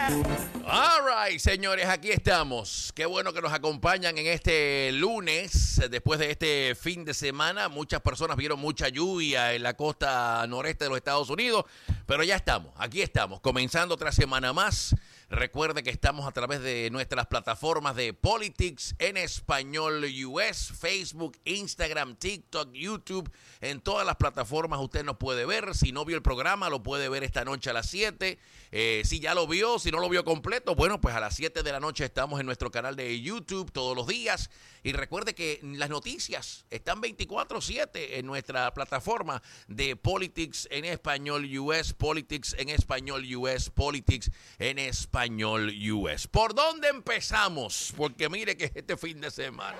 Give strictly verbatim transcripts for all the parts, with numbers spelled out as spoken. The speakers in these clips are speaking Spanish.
All right, señores, aquí estamos. Qué bueno que nos acompañan en este lunes, después de este fin de semana. Muchas personas vieron mucha lluvia en la costa noreste de los Estados Unidos, pero ya estamos, aquí estamos, comenzando otra semana más. Recuerde que estamos a través de nuestras plataformas de Politics en Español U S, Facebook, Instagram, TikTok, YouTube. En todas las plataformas usted nos puede ver. Si no vio el programa, lo puede ver esta noche a las siete. Eh, si ya lo vio, si no lo vio completo, bueno, pues a las siete de la noche estamos en nuestro canal de YouTube todos los días. Y recuerde que las noticias están veinticuatro siete en nuestra plataforma de Politics en Español U S, Politics en Español U S, Politics en Español U S. ¿Por dónde empezamos? Porque mire que este fin de semana.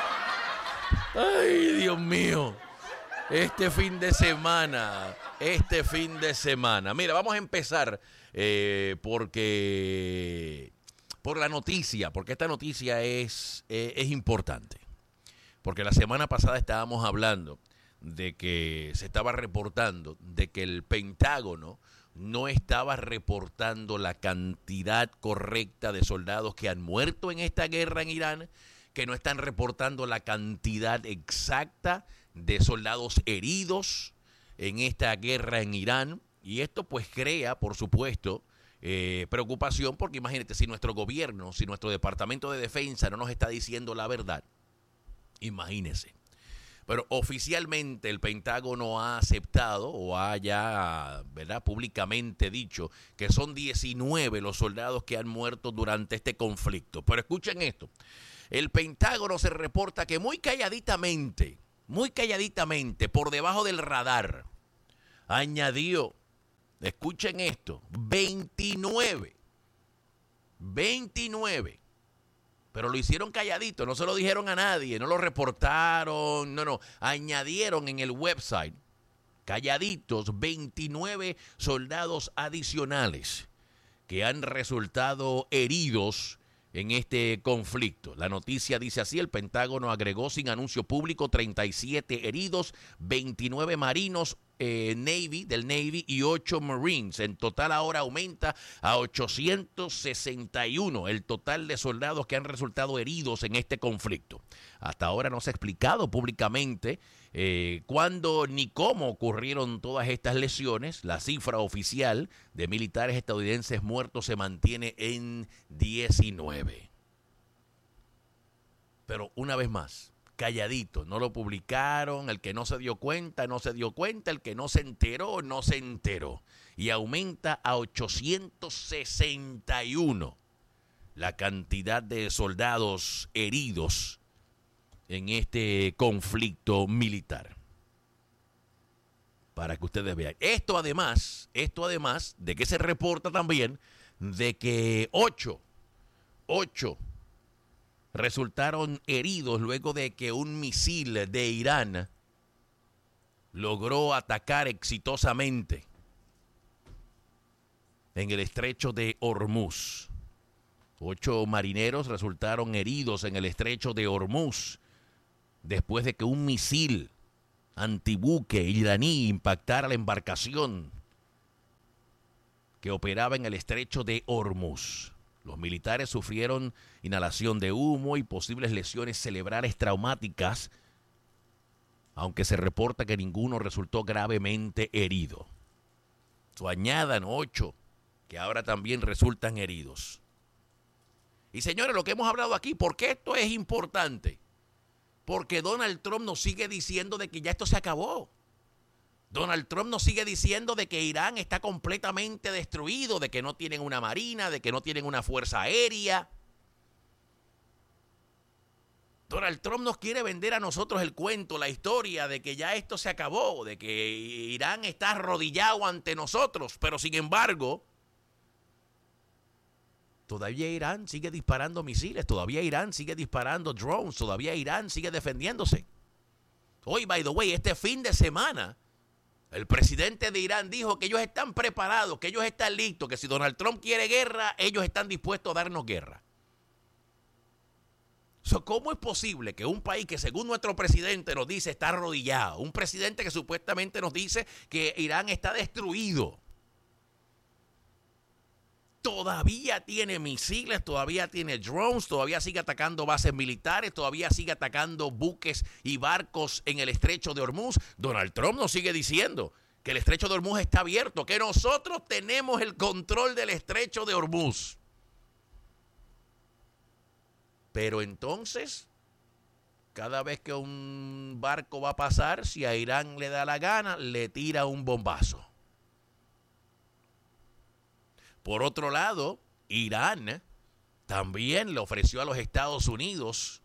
Ay, Dios mío. Este fin de semana. Este fin de semana. Mira, vamos a empezar eh, porque por la noticia, porque esta noticia es, eh, es importante. Porque la semana pasada estábamos hablando de que se estaba reportando de que el Pentágono no estaba reportando la cantidad correcta de soldados que han muerto en esta guerra en Irán, que no están reportando la cantidad exacta de soldados heridos en esta guerra en Irán. Y esto pues crea, por supuesto, eh, preocupación, porque imagínate, si nuestro gobierno, si nuestro Departamento de Defensa no nos está diciendo la verdad, imagínese. Pero oficialmente el Pentágono ha aceptado o ha ya, ¿verdad?, públicamente dicho que son diecinueve los soldados que han muerto durante este conflicto. Pero escuchen esto, el Pentágono se reporta que muy calladitamente, muy calladitamente, por debajo del radar, añadió, escuchen esto, veintinueve, veintinueve. Pero lo hicieron calladito, no se lo dijeron a nadie, no lo reportaron, no, no. Añadieron en el website, calladitos, veintinueve soldados adicionales que han resultado heridos en este conflicto. La noticia dice así: el Pentágono agregó sin anuncio público treinta y siete heridos, veintinueve marinos eh, Navy, del Navy y ocho Marines. En total ahora aumenta a ochocientos sesenta y uno el total de soldados que han resultado heridos en este conflicto. Hasta ahora no se ha explicado públicamente eh, cuándo ni cómo ocurrieron todas estas lesiones. La cifra oficial de militares estadounidenses muertos se mantiene en diecinueve. Pero una vez más, calladito, no lo publicaron, el que no se dio cuenta, no se dio cuenta, el que no se enteró, no se enteró. Y aumenta a ochocientos sesenta y uno la cantidad de soldados heridos en este conflicto militar. Para que ustedes vean. Esto además, esto además de que se reporta también de que ocho, ocho resultaron heridos luego de que un misil de Irán logró atacar exitosamente en el estrecho de Hormuz. Ocho marineros resultaron heridos en el estrecho de Hormuz después de que un misil antibuque iraní impactara la embarcación que operaba en el estrecho de Hormuz. Los militares sufrieron inhalación de humo y posibles lesiones cerebrales traumáticas, aunque se reporta que ninguno resultó gravemente herido. So, añadan ocho que ahora también resultan heridos. Y señores, lo que hemos hablado aquí, ¿por qué esto es importante? Porque Donald Trump nos sigue diciendo de que ya esto se acabó. Donald Trump nos sigue diciendo de que Irán está completamente destruido, de que no tienen una marina, de que no tienen una fuerza aérea. Donald Trump nos quiere vender a nosotros el cuento, la historia de que ya esto se acabó, de que Irán está arrodillado ante nosotros, pero sin embargo, todavía Irán sigue disparando misiles, todavía Irán sigue disparando drones, todavía Irán sigue defendiéndose. Hoy, by the way, este fin de semana, el presidente de Irán dijo que ellos están preparados, que ellos están listos, que si Donald Trump quiere guerra, ellos están dispuestos a darnos guerra. So, ¿cómo es posible que un país que según nuestro presidente nos dice está arrodillado, un presidente que supuestamente nos dice que Irán está destruido, todavía tiene misiles, todavía tiene drones, todavía sigue atacando bases militares, todavía sigue atacando buques y barcos en el estrecho de Hormuz. Donald Trump nos sigue diciendo que el estrecho de Hormuz está abierto, que nosotros tenemos el control del estrecho de Hormuz. Pero entonces, cada vez que un barco va a pasar, si a Irán le da la gana, le tira un bombazo. Por otro lado, Irán también le ofreció a los Estados Unidos,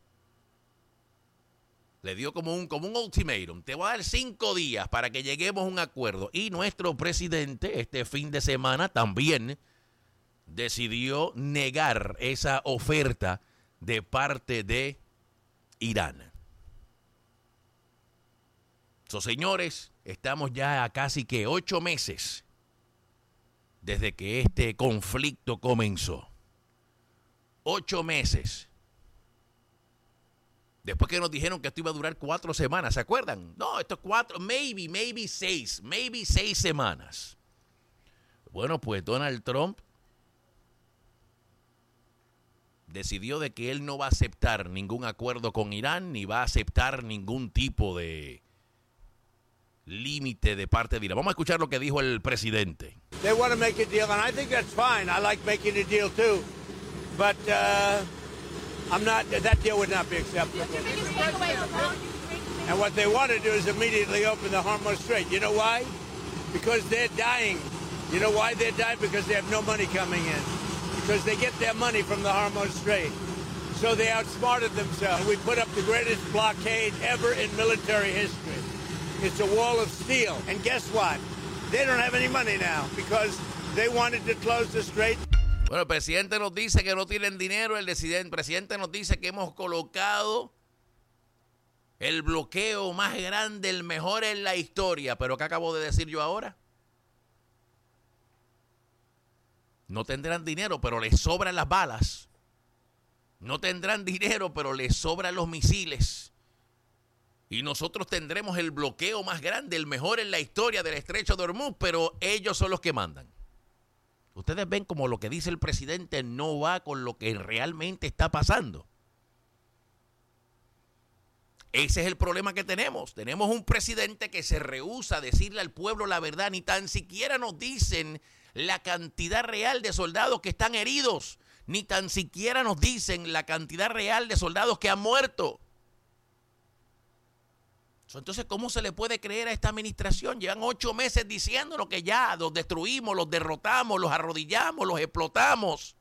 le dio como un, como un ultimátum, te voy a dar cinco días para que lleguemos a un acuerdo. Y nuestro presidente este fin de semana también decidió negar esa oferta de parte de Irán. So, señores, estamos ya a casi que ocho meses desde que este conflicto comenzó. Ocho meses. Después que nos dijeron que esto iba a durar cuatro semanas, ¿se acuerdan? No, esto es cuatro, maybe, maybe seis, maybe seis semanas. Bueno, pues Donald Trump decidió de que él no va a aceptar ningún acuerdo con Irán, ni va a aceptar ningún tipo de límite de parte de Irán. Vamos a escuchar lo que dijo el presidente. They want to make a deal, and I think that's fine. I like making a deal too, but uh, I'm not. That deal would not be acceptable. And what they want to do is immediately open the Hormuz Strait. You know why? Because they're dying. You know why they're dying? Because they have no money coming in. Because they get their money from the Hormuz Strait. So they outsmarted themselves. We put up the greatest blockade ever in military history. It's a wall of steel. And guess what? They don't have any money now because they wanted to close the strait. Bueno, el presidente nos dice que no tienen dinero. El presidente nos dice que hemos colocado el bloqueo más grande, el mejor en la historia. Pero ¿qué acabo de decir yo ahora? No tendrán dinero, pero les sobran las balas. No tendrán dinero, pero les sobran los misiles. Y nosotros tendremos el bloqueo más grande, el mejor en la historia del estrecho de Hormuz, pero ellos son los que mandan. Ustedes ven como lo que dice el presidente no va con lo que realmente está pasando. Ese es el problema que tenemos. Tenemos un presidente que se rehúsa a decirle al pueblo la verdad, ni tan siquiera nos dicen la cantidad real de soldados que están heridos, ni tan siquiera nos dicen la cantidad real de soldados que han muerto. Entonces, ¿cómo se le puede creer a esta administración? Llevan ocho meses diciéndonos que ya los destruimos, los derrotamos, los arrodillamos, los explotamos.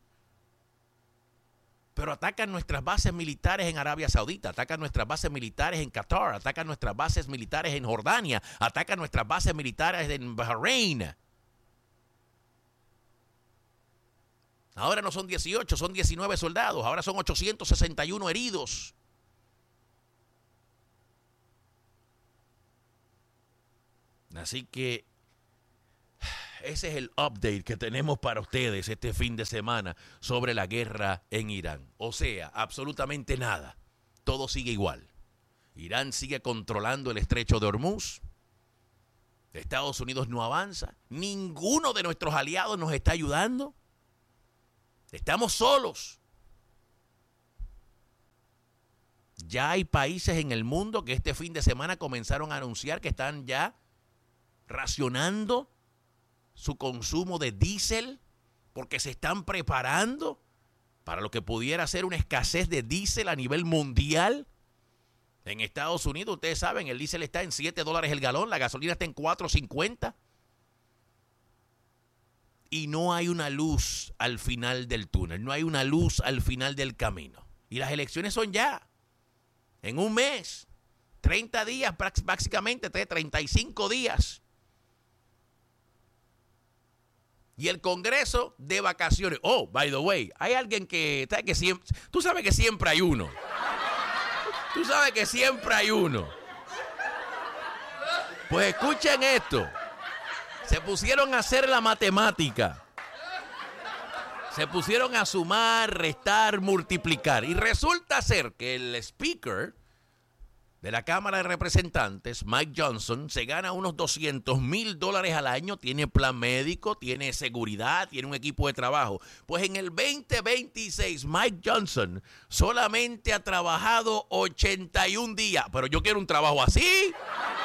Pero atacan nuestras bases militares en Arabia Saudita, atacan nuestras bases militares en Qatar, atacan nuestras bases militares en Jordania, atacan nuestras bases militares en Bahrein. Ahora no son dieciocho, son diecinueve soldados, ahora son ochocientos sesenta y uno heridos. Así que ese es el update que tenemos para ustedes este fin de semana sobre la guerra en Irán. O sea, absolutamente nada. Todo sigue igual. Irán sigue controlando el estrecho de Hormuz. Estados Unidos no avanza. Ninguno de nuestros aliados nos está ayudando. Estamos solos. Ya hay países en el mundo que este fin de semana comenzaron a anunciar que están ya racionando su consumo de diésel porque se están preparando para lo que pudiera ser una escasez de diésel a nivel mundial. En Estados Unidos, ustedes saben, el diésel está en siete dólares el galón, la gasolina está en cuatro cincuenta. Y no hay una luz al final del túnel, no hay una luz al final del camino. Y las elecciones son ya, en un mes, treinta días, básicamente treinta y cinco días. Y el Congreso de vacaciones. Oh, by the way, hay alguien que, ¿sabes que siempre, tú sabes que siempre hay uno. Tú sabes que siempre hay uno. Pues escuchen esto. Se pusieron a hacer la matemática. Se pusieron a sumar, restar, multiplicar. Y resulta ser que el speaker de la Cámara de Representantes, Mike Johnson, se gana unos doscientos mil dólares al año, tiene plan médico, tiene seguridad, tiene un equipo de trabajo. Pues en el veinte veintiséis, Mike Johnson solamente ha trabajado ochenta y un días. Pero yo quiero un trabajo así.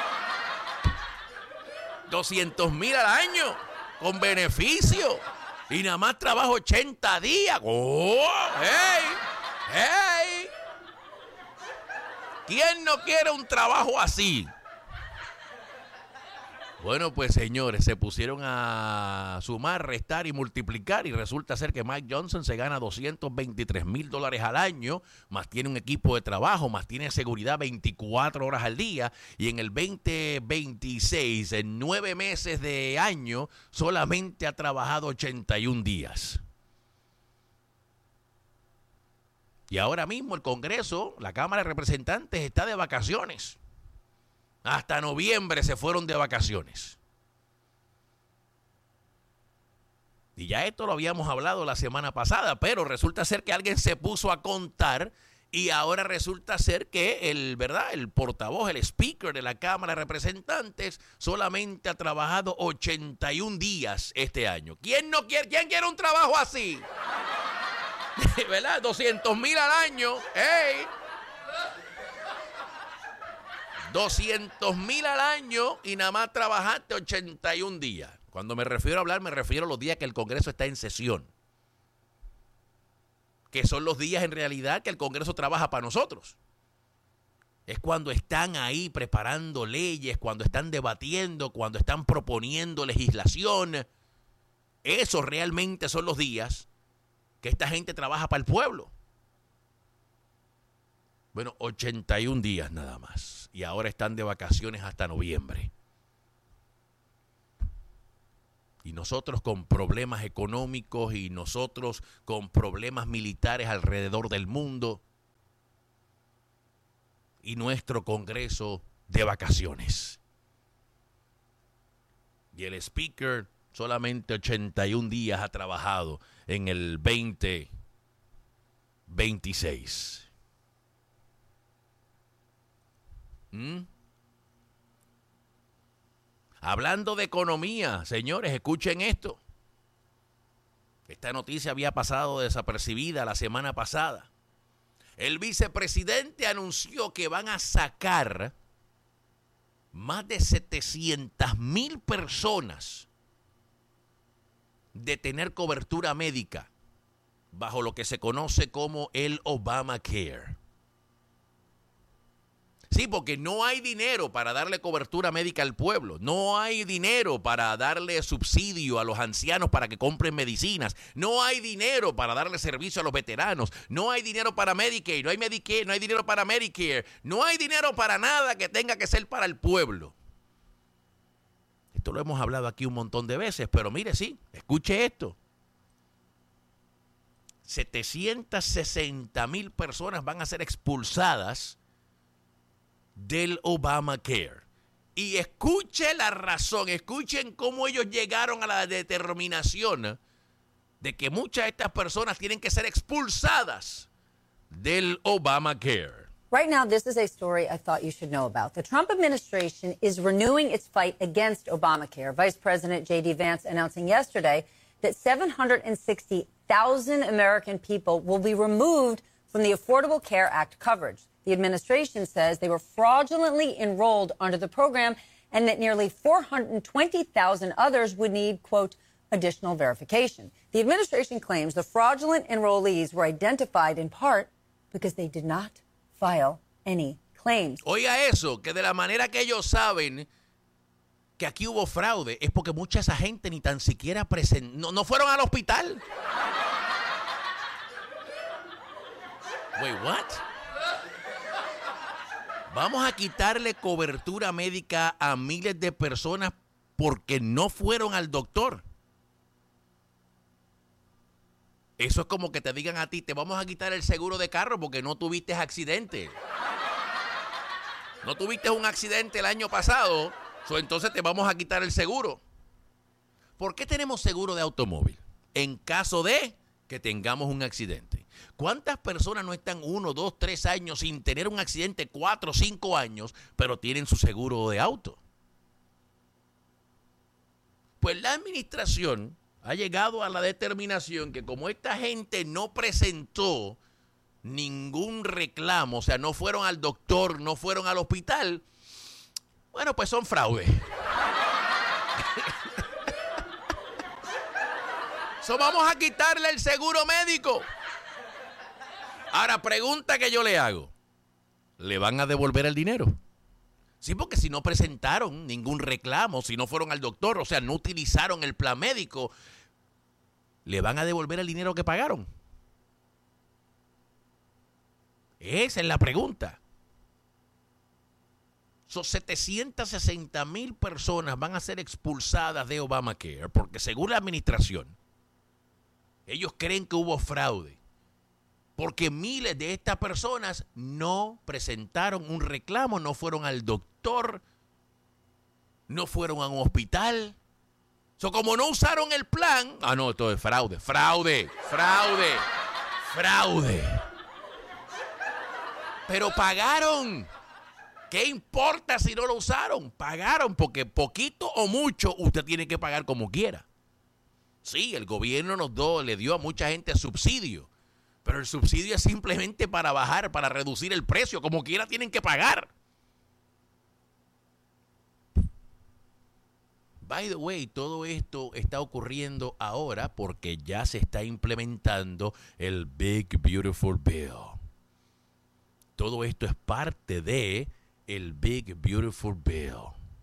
doscientos mil al año, con beneficio. Y nada más trabajo ochenta días. ¡Oh! ¡Hey! ¡Hey! ¿Quién no quiere un trabajo así? Bueno, pues señores, se pusieron a sumar, restar y multiplicar y resulta ser que Mike Johnson se gana doscientos veintitrés mil dólares al año, más tiene un equipo de trabajo, más tiene seguridad veinticuatro horas al día y en el veinte veintiséis, en nueve meses de año, solamente ha trabajado ochenta y un días. Y ahora mismo el Congreso, la Cámara de Representantes, está de vacaciones. Hasta noviembre se fueron de vacaciones. Y ya esto lo habíamos hablado la semana pasada, pero resulta ser que alguien se puso a contar y ahora resulta ser que el, ¿verdad? el portavoz, el speaker de la Cámara de Representantes solamente ha trabajado ochenta y un días este año. ¿Quién no quiere, quién quiere un trabajo así? ¿Verdad? doscientos mil al año. ¡Ey! doscientos mil al año y nada más trabajaste ochenta y un días. Cuando me refiero a hablar, me refiero a los días que el Congreso está en sesión. Que son los días en realidad que el Congreso trabaja para nosotros. Es cuando están ahí preparando leyes, cuando están debatiendo, cuando están proponiendo legislación. Esos realmente son los días que esta gente trabaja para el pueblo. Bueno, ochenta y un días nada más. Y ahora están de vacaciones hasta noviembre. Y nosotros con problemas económicos y nosotros con problemas militares alrededor del mundo. Y nuestro Congreso de vacaciones. Y el speaker solamente ochenta y un días ha trabajado en el veinte veintiséis. ¿Mm? Hablando de economía, señores, escuchen esto. Esta noticia había pasado desapercibida la semana pasada. El vicepresidente anunció que van a sacar más de setecientas mil personas de tener cobertura médica bajo lo que se conoce como el Obamacare. Sí, porque no hay dinero para darle cobertura médica al pueblo. No hay dinero para darle subsidio a los ancianos para que compren medicinas. No hay dinero para darle servicio a los veteranos. No hay dinero para Medicaid, no hay Medicaid, no hay dinero para Medicare. No hay dinero para nada que tenga que ser para el pueblo. Esto lo hemos hablado aquí un montón de veces, pero mire, sí, escuche esto. setecientas sesenta mil personas van a ser expulsadas del Obamacare. Y escuche la razón, escuchen cómo ellos llegaron a la determinación de que muchas de estas personas tienen que ser expulsadas del Obamacare. Right now, this is a story I thought you should know about. The Trump administration is renewing its fight against Obamacare. Vice President J D Vance announcing yesterday that seven hundred sixty thousand American people will be removed from the Affordable Care Act coverage. The administration says they were fraudulently enrolled under the program and that nearly four hundred twenty thousand others would need, quote, additional verification. The administration claims the fraudulent enrollees were identified in part because they did not file any claims. Oiga eso, que de la manera que ellos saben que aquí hubo fraude es porque mucha esa gente ni tan siquiera presen- no, no fueron al hospital. Wait, what? Vamos a quitarle cobertura médica a miles de personas porque no fueron al doctor. Eso es como que te digan a ti, te vamos a quitar el seguro de carro porque no tuviste accidente. No tuviste un accidente el año pasado, so entonces te vamos a quitar el seguro. ¿Por qué tenemos seguro de automóvil? En caso de que tengamos un accidente. ¿Cuántas personas no están uno, dos, tres años sin tener un accidente, cuatro, cinco años, pero tienen su seguro de auto? Pues la administración ha llegado a la determinación que como esta gente no presentó ningún reclamo, o sea, no fueron al doctor, no fueron al hospital, bueno, pues son fraude. So, vamos a quitarle el seguro médico. Ahora, pregunta que yo le hago. ¿Le van a devolver el dinero? Sí, porque si no presentaron ningún reclamo, si no fueron al doctor, o sea, no utilizaron el plan médico, ¿le van a devolver el dinero que pagaron? Esa es la pregunta. Son setecientas sesenta mil personas van a ser expulsadas de Obamacare porque según la administración, ellos creen que hubo fraude. Porque miles de estas personas no presentaron un reclamo, no fueron al doctor, no fueron a un hospital. So, como no usaron el plan, ah, no, esto es fraude, fraude, fraude, fraude. Pero pagaron. ¿Qué importa si no lo usaron? Pagaron, porque poquito o mucho usted tiene que pagar como quiera. Sí, el gobierno nos dio, le dio a mucha gente subsidio. Pero el subsidio es simplemente para bajar, para reducir el precio. Como quiera tienen que pagar. By the way, todo esto está ocurriendo ahora porque ya se está implementando el Big Beautiful Bill. Todo esto es parte de el Big Beautiful Bill.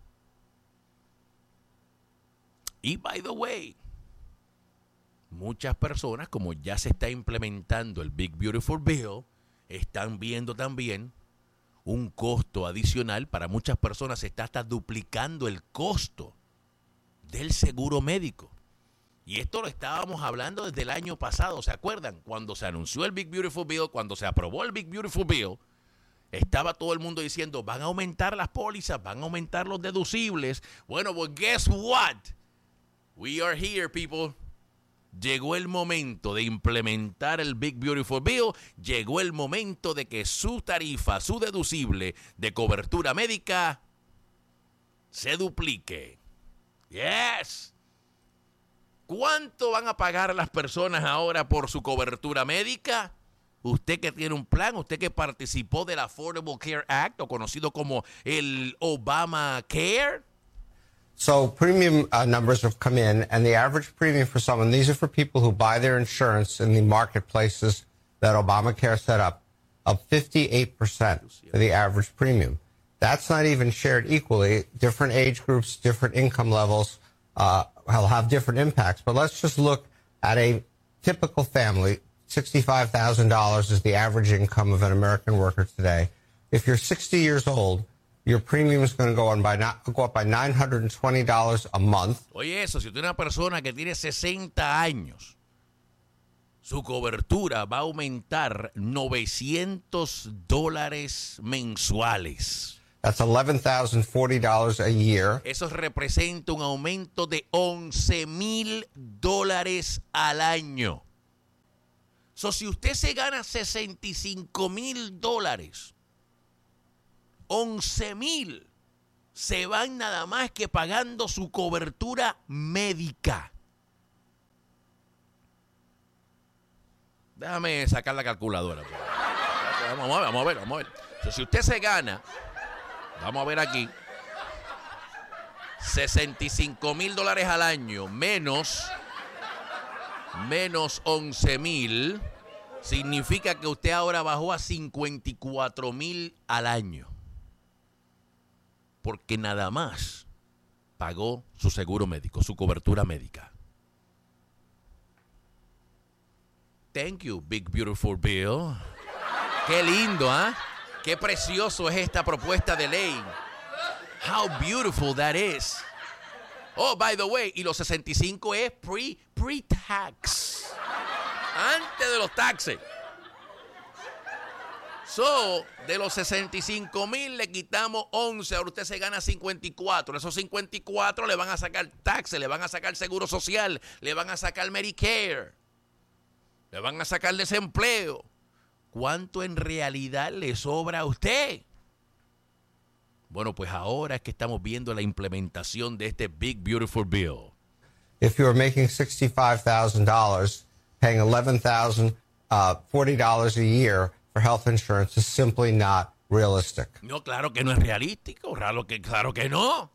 Y by the way, muchas personas, como ya se está implementando el Big Beautiful Bill, están viendo también un costo adicional. Para muchas personas se está hasta duplicando el costo del seguro médico. Y esto lo estábamos hablando desde el año pasado, ¿se acuerdan? Cuando se anunció el Big Beautiful Bill, cuando se aprobó el Big Beautiful Bill, estaba todo el mundo diciendo, van a aumentar las pólizas, van a aumentar los deducibles. Bueno, pues guess what? We are here, people. Llegó el momento de implementar el Big Beautiful Bill. Llegó el momento de que su tarifa, su deducible de cobertura médica se duplique. Yes. ¿Cuánto van a pagar las personas ahora por su cobertura médica? Usted que tiene un plan, usted que participó del Affordable Care Act, o conocido como el Obamacare. So premium uh, numbers have come in, and the average premium for someone, these are for people who buy their insurance in the marketplaces that Obamacare set up, of fifty-eight percent for the average premium. That's not even shared equally. Different age groups, different income levels uh, will have different impacts. But let's just look at a typical family. sixty-five thousand dollars is the average income of an American worker today. If you're sixty years old, your premium is going to go on by not, go up by nine hundred twenty dollars a month. Oye, eso, si usted es una persona que tiene sesenta años, su cobertura va a aumentar novecientos dólares mensuales. That's eleven thousand forty dollars a year. Eso representa un aumento de once mil dólares al año. So, si usted se gana sesenta y cinco mil dólares, once mil se van nada más que pagando su cobertura médica. Déjame sacar la calculadora. Vamos a ver, vamos a ver, vamos a ver. So, si usted se gana, vamos a ver aquí, sesenta y cinco mil dólares al año menos, menos once mil, significa que usted ahora bajó a cincuenta y cuatro mil al año. Porque nada más pagó su seguro médico, su cobertura médica. Thank you, Big Beautiful Bill. Qué lindo, ¿ah? ¿eh? Qué precioso es esta propuesta de ley. How beautiful that is. Oh, by the way, y los sesenta y cinco es pre, pre-tax. Antes de los taxes. So, de los sesenta y cinco mil le quitamos once, ahora usted se gana cincuenta y cuatro. Esos cincuenta y cuatro le van a sacar taxes, le van a sacar seguro social, le van a sacar Medicare. Le van a sacar desempleo. ¿Cuánto en realidad le sobra a usted? Bueno, pues ahora es que estamos viendo la implementación de este Big Beautiful Bill. If you are making sixty-five thousand dollars, paying eleven thousand forty dollars a year for health insurance is simply not realistic. No, claro que no es realístico, claro que, claro que no.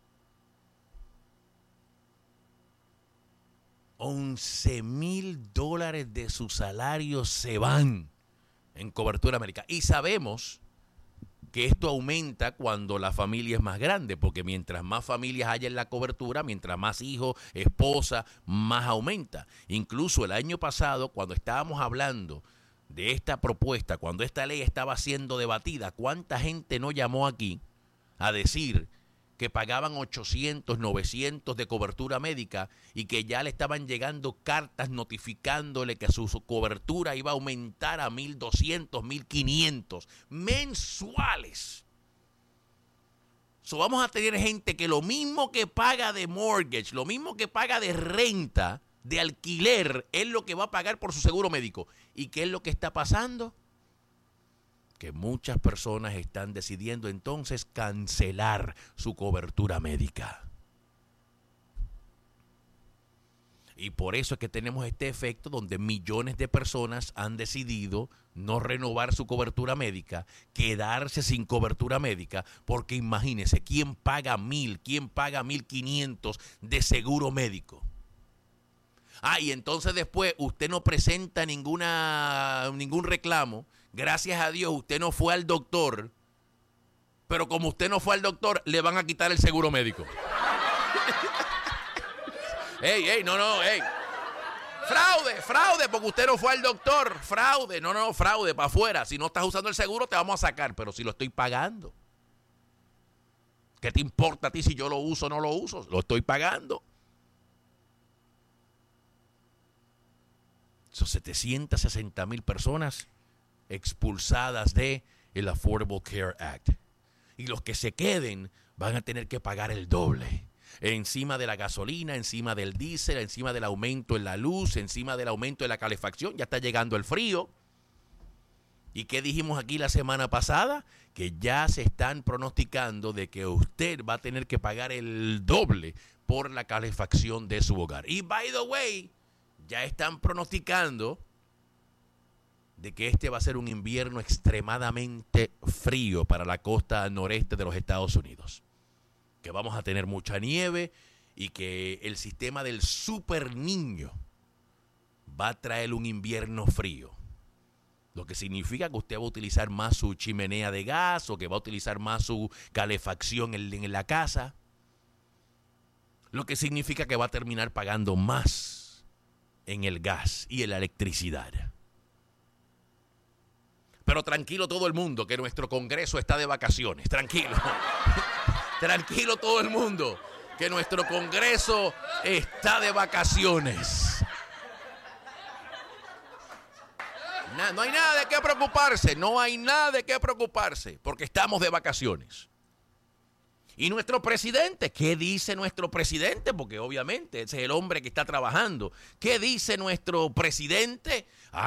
once mil dólares de su salario se van en cobertura médica. Y sabemos que esto aumenta cuando la familia es más grande, porque mientras más familias haya en la cobertura, mientras más hijos, esposa, más aumenta. Incluso el año pasado, cuando estábamos hablando de esta propuesta, cuando esta ley estaba siendo debatida, ¿cuánta gente no llamó aquí a decir que pagaban ochocientos, novecientos de cobertura médica y que ya le estaban llegando cartas notificándole que su, su cobertura iba a aumentar a mil doscientos, mil quinientos mensuales? So, vamos a tener gente que lo mismo que paga de mortgage, lo mismo que paga de renta, de alquiler, es lo que va a pagar por su seguro médico. ¿Y qué es lo que está pasando? Que muchas personas están decidiendo entonces cancelar su cobertura médica. Y por eso es que tenemos este efecto donde millones de personas han decidido no renovar su cobertura médica, quedarse sin cobertura médica, porque imagínense, ¿quién paga mil, quién paga mil quinientos de seguro médico? Ah, y entonces después usted no presenta ninguna, ningún reclamo. Gracias a Dios usted no fue al doctor, pero como usted no fue al doctor, le van a quitar el seguro médico. ¡Ey, ey, no, no, ey! ¡Fraude, fraude! Porque usted no fue al doctor. ¡Fraude! No, no, fraude, para afuera. Si no estás usando el seguro, te vamos a sacar, pero si lo estoy pagando. ¿Qué te importa a ti si yo lo uso o no lo uso? Lo estoy pagando. Son setecientas sesenta mil personas expulsadas de el Affordable Care Act. Y los que se queden van a tener que pagar el doble. Encima de la gasolina, encima del diésel, encima del aumento en la luz, encima del aumento de la calefacción. Ya está llegando el frío. ¿Y qué dijimos aquí la semana pasada? Que ya se están pronosticando de que usted va a tener que pagar el doble por la calefacción de su hogar. Y by the way, ya están pronosticando de que este va a ser un invierno extremadamente frío para la costa noreste de los Estados Unidos. Que vamos a tener mucha nieve y que el sistema del Super Niño va a traer un invierno frío. Lo que significa que usted va a utilizar más su chimenea de gas o que va a utilizar más su calefacción en, en la casa. Lo que significa que va a terminar pagando más en el gas y en la electricidad. Pero tranquilo todo el mundo, que nuestro Congreso está de vacaciones. Tranquilo. Tranquilo todo el mundo, que nuestro Congreso está de vacaciones. Na- no hay nada de qué preocuparse, no hay nada de qué preocuparse, porque estamos de vacaciones. Y nuestro presidente, ¿qué dice nuestro presidente? Porque obviamente ese es el hombre que está trabajando. ¿Qué dice nuestro presidente?